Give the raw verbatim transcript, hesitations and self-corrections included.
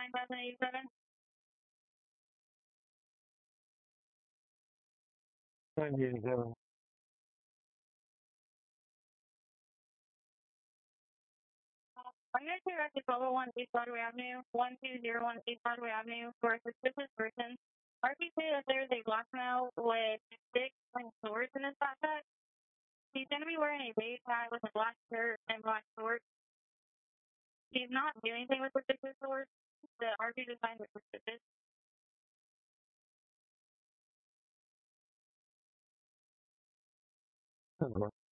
nine thousand eighty-seven. nine eighty-seven. I'm going to direct to twelve oh one East Broadway Avenue, one two zero one East Broadway Avenue, for a suspicious person. R P say that there's a black male with sticks and swords in his backpack. He's going to be wearing a beige hat with a black shirt and black shorts. He's not doing anything with suspicious swords. The R P just finds it suspicious. ten four.